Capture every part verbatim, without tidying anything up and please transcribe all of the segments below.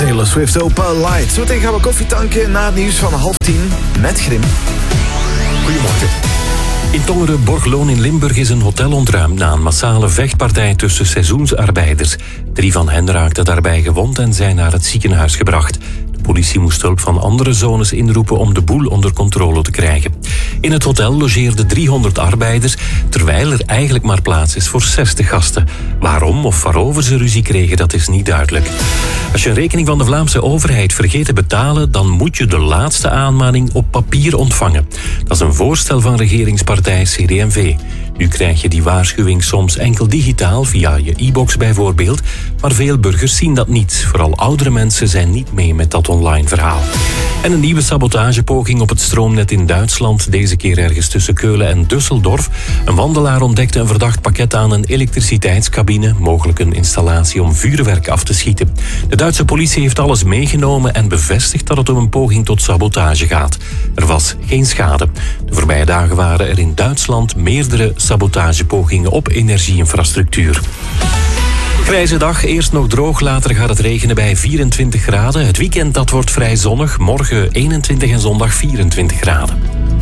Taylor Swift, Opal Light. Zo meteen gaan we koffie tanken na het nieuws van half tien met Grim. Goedemorgen. In Tongeren-Borgloon in Limburg is een hotel ontruimd na een massale vechtpartij tussen seizoensarbeiders. Drie van hen raakten daarbij gewond en zijn naar het ziekenhuis gebracht. De politie moest hulp van andere zones inroepen om de boel onder controle te krijgen. In het hotel logeerden driehonderd arbeiders, terwijl er eigenlijk maar plaats is voor zestig gasten. Waarom of waarover ze ruzie kregen, dat is niet duidelijk. Als je een rekening van de Vlaamse overheid vergeet te betalen, dan moet je de laatste aanmaning op papier ontvangen. Dat is een voorstel van regeringspartij C D M V. Nu krijg je die waarschuwing soms enkel digitaal, via je e-box bijvoorbeeld, maar veel burgers zien dat niet. Vooral oudere mensen zijn niet mee met dat online verhaal. En een nieuwe sabotagepoging op het stroomnet in Duitsland, deze keer ergens tussen Keulen en Düsseldorf. Een wandelaar ontdekte een verdacht pakket aan een elektriciteitscabine, mogelijk een installatie om vuurwerk af te schieten. De Duitse politie heeft alles meegenomen en bevestigt dat het om een poging tot sabotage gaat. Er was geen schade. De voorbije dagen waren er in Duitsland meerdere sabotagepogingen op energieinfrastructuur. Grijze dag, eerst nog droog, later gaat het regenen bij vierentwintig graden. Het weekend dat wordt vrij zonnig, morgen eenentwintig en zondag vierentwintig graden.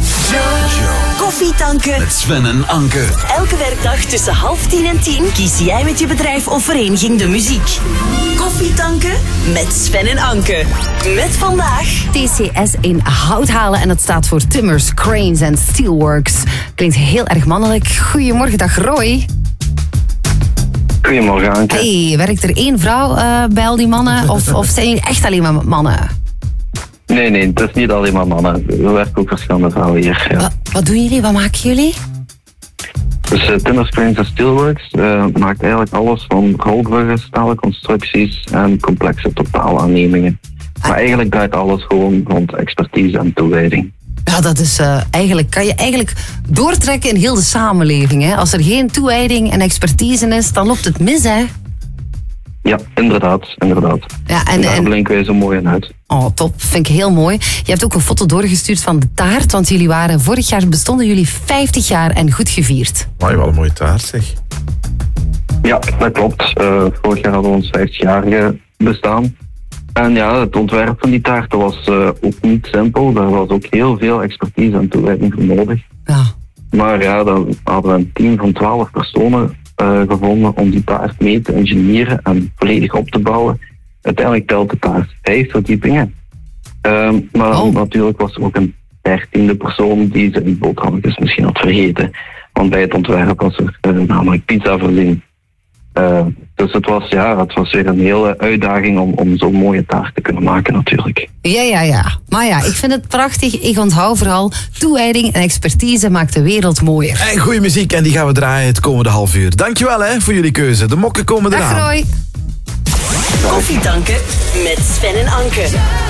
Koffie tanken met Sven en Anke. Elke werkdag tussen half tien en tien kies jij met je bedrijf of vereniging de muziek. Koffie tanken met Sven en Anke. Met vandaag T C S in hout halen en dat staat voor Timbers, Cranes en Steelworks. Klinkt heel erg mannelijk. Goedemorgen, dag Roy. Goedemorgen, Anke. Hey, werkt er één vrouw uh, bij al die mannen of, of zijn jullie echt alleen maar mannen? Nee, nee, het is niet alleen maar mannen. We werken ook verschillende vrouwen hier. Ja. Wat, wat doen jullie? Wat maken jullie? Dus uh, Timbers, Cranes en Steelworks uh, maakt eigenlijk alles van rolbruggen, stalen constructies en complexe totaalaannemingen. Ah. Maar eigenlijk draait alles gewoon rond expertise en toewijding. Ja, dat is uh, eigenlijk, kan je eigenlijk doortrekken in heel de samenleving. Hè? Als er geen toewijding en expertise is, dan loopt het mis, hè? Ja, inderdaad, inderdaad. Ja, en, daar en... blinken wij zo mooi in uit. Oh, top. Vind ik heel mooi. Je hebt ook een foto doorgestuurd van de taart, want jullie waren, vorig jaar bestonden jullie vijftig jaar en goed gevierd. Maar wel een mooie taart, zeg. Ja, dat klopt. Uh, vorig jaar hadden we ons vijftigjarige bestaan. En ja, het ontwerp van die taart was uh, ook niet simpel. Daar was ook heel veel expertise en toewijding voor nodig. Ja. Maar ja, dan hadden we een team van twaalf personen uh, gevonden om die taart mee te engineeren en volledig op te bouwen. Uiteindelijk telt de taart vijf verdiepingen. Uh, maar oh. natuurlijk was er ook een dertiende persoon die zijn boterhammetjes misschien had vergeten. Want bij het ontwerp was er uh, namelijk pizza voorzien. Uh, dus het was, ja, het was weer een hele uitdaging om, om zo'n mooie taart te kunnen maken natuurlijk. Ja, ja, ja. Maar ja, ik vind het prachtig. Ik onthoud vooral toewijding en expertise maakt de wereld mooier. En goede muziek en die gaan we draaien het komende half uur. Dankjewel hè, voor jullie keuze. De mokken komen eraan. Dag Roy. Koffie tanken met Sven en Anke.